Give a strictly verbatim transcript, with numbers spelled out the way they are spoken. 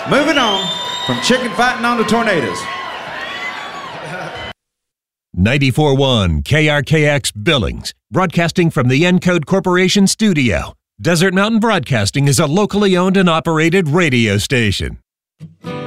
Moving on from chicken fighting on to tornadoes. ninety-four point one K R K X Billings, broadcasting from the Encode Corporation studio. Desert Mountain Broadcasting is a locally owned and operated radio station.